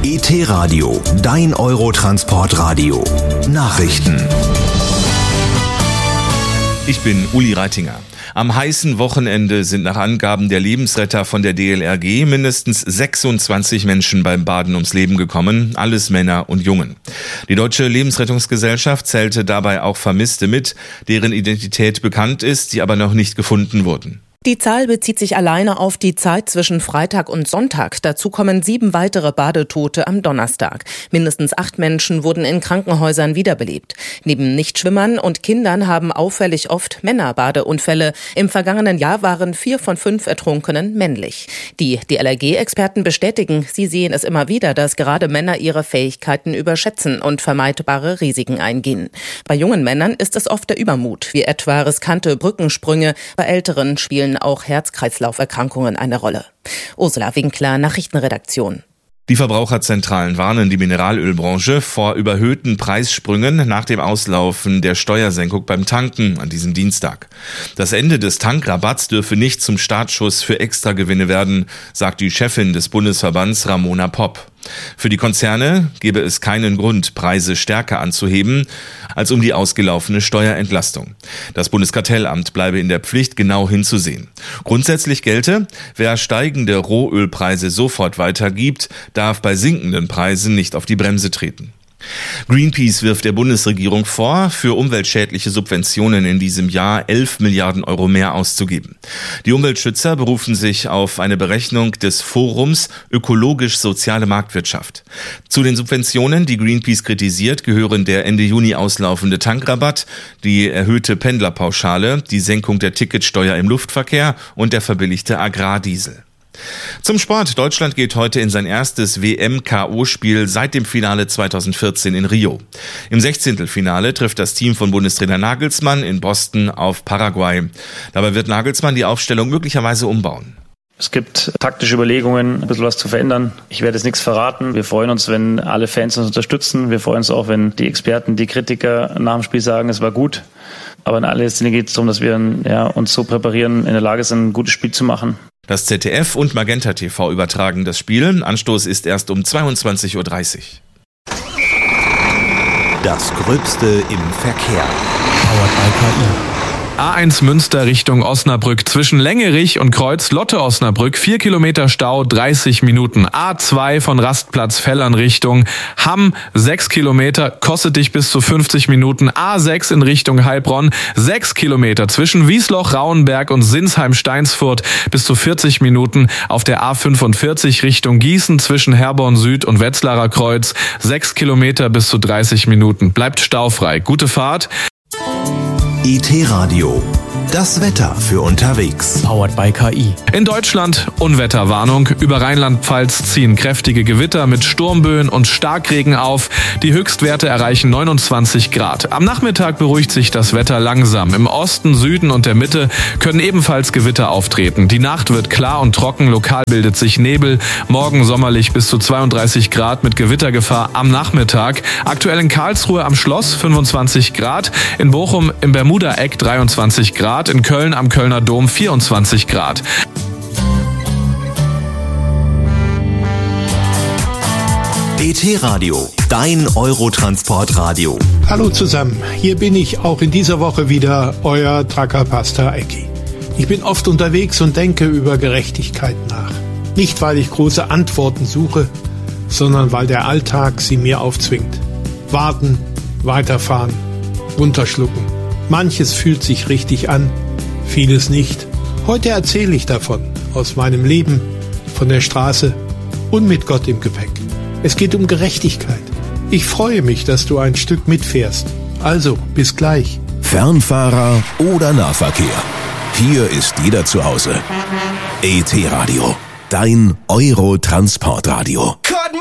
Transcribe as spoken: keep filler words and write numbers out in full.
E T-Radio, dein Eurotransportradio. Nachrichten. Ich bin Uli Reitinger. Am heißen Wochenende sind nach Angaben der Lebensretter von der D L R G mindestens sechsundzwanzig Menschen beim Baden ums Leben gekommen, alles Männer und Jungen. Die Deutsche Lebensrettungsgesellschaft zählte dabei auch Vermisste mit, deren Identität bekannt ist, die aber noch nicht gefunden wurden. Die Zahl bezieht sich alleine auf die Zeit zwischen Freitag und Sonntag. Dazu kommen sieben weitere Badetote am Donnerstag. Mindestens acht Menschen wurden in Krankenhäusern wiederbelebt. Neben Nichtschwimmern und Kindern haben auffällig oft Männer Badeunfälle. Im vergangenen Jahr waren vier von fünf Ertrunkenen männlich. Die D L R G-Experten bestätigen, sie sehen es immer wieder, dass gerade Männer ihre Fähigkeiten überschätzen und vermeidbare Risiken eingehen. Bei jungen Männern ist es oft der Übermut, wie etwa riskante Brückensprünge. Bei Älteren spielen auch Herz-Kreislauf-Erkrankungen eine Rolle. Ursula Winkler, Nachrichtenredaktion. Die Verbraucherzentralen warnen die Mineralölbranche vor überhöhten Preissprüngen nach dem Auslaufen der Steuersenkung beim Tanken an diesem Dienstag. Das Ende des Tankrabatts dürfe nicht zum Startschuss für Extragewinne werden, sagt die Chefin des Bundesverbands Ramona Popp. Für die Konzerne gebe es keinen Grund, Preise stärker anzuheben, als um die ausgelaufene Steuerentlastung. Das Bundeskartellamt bleibe in der Pflicht, genau hinzusehen. Grundsätzlich gelte, wer steigende Rohölpreise sofort weitergibt, darf bei sinkenden Preisen nicht auf die Bremse treten. Greenpeace wirft der Bundesregierung vor, für umweltschädliche Subventionen in diesem Jahr elf Milliarden Euro mehr auszugeben. Die Umweltschützer berufen sich auf eine Berechnung des Forums Ökologisch-Soziale Marktwirtschaft. Zu den Subventionen, die Greenpeace kritisiert, gehören der Ende Juni auslaufende Tankrabatt, die erhöhte Pendlerpauschale, die Senkung der Ticketsteuer im Luftverkehr und der verbilligte Agrardiesel. Zum Sport. Deutschland geht heute in sein erstes W M-K O-Spiel seit dem Finale zweitausendvierzehn in Rio. Im Sechzehntelfinale trifft das Team von Bundestrainer Nagelsmann in Boston auf Paraguay. Dabei wird Nagelsmann die Aufstellung möglicherweise umbauen. Es gibt taktische Überlegungen, ein bisschen was zu verändern. Ich werde jetzt nichts verraten. Wir freuen uns, wenn alle Fans uns unterstützen. Wir freuen uns auch, wenn die Experten, die Kritiker nach dem Spiel sagen, es war gut. Aber in allererster Linie geht es darum, dass wir ja, uns so präparieren, in der Lage sind, ein gutes Spiel zu machen. Das Z D F und Magenta T V übertragen das Spiel. Anstoß ist erst um zweiundzwanzig Uhr dreißig. Das Gröbste im Verkehr. Powered by K I. A eins Münster Richtung Osnabrück zwischen Längerich und Kreuz Lotte Osnabrück, vier Kilometer Stau, dreißig Minuten. A zwei von Rastplatz Fellern Richtung Hamm, sechs Kilometer, kostet dich bis zu fünfzig Minuten. A sechs in Richtung Heilbronn, sechs Kilometer zwischen Wiesloch, Rauenberg und Sinsheim-Steinsfurt, bis zu vierzig Minuten. Auf der A fünfundvierzig Richtung Gießen zwischen Herborn Süd und Wetzlarer Kreuz, sechs Kilometer bis zu dreißig Minuten. Bleibt staufrei. Gute Fahrt. E T-Radio, das Wetter für unterwegs. Powered by K I. In Deutschland Unwetterwarnung. Über Rheinland-Pfalz ziehen kräftige Gewitter mit Sturmböen und Starkregen auf. Die Höchstwerte erreichen neunundzwanzig Grad. Am Nachmittag beruhigt sich das Wetter langsam. Im Osten, Süden und der Mitte können ebenfalls Gewitter auftreten. Die Nacht wird klar und trocken. Lokal bildet sich Nebel. Morgen sommerlich bis zu zweiunddreißig Grad mit Gewittergefahr am Nachmittag. Aktuell in Karlsruhe am Schloss fünfundzwanzig Grad. In Bochum im Bermuda-Eck dreiundzwanzig Grad. In Köln am Kölner Dom vierundzwanzig Grad. E T-Radio, dein Eurotransportradio. Hallo zusammen, hier bin ich auch in dieser Woche wieder, euer Tracker Pastor Ecki. Ich bin oft unterwegs und denke über Gerechtigkeit nach. Nicht, weil ich große Antworten suche, sondern weil der Alltag sie mir aufzwingt. Warten, weiterfahren, runterschlucken. Manches fühlt sich richtig an, vieles nicht. Heute erzähle ich davon, aus meinem Leben, von der Straße und mit Gott im Gepäck. Es geht um Gerechtigkeit. Ich freue mich, dass du ein Stück mitfährst. Also, bis gleich. Fernfahrer oder Nahverkehr. Hier ist jeder zu Hause. E T-Radio, dein Eurotransportradio.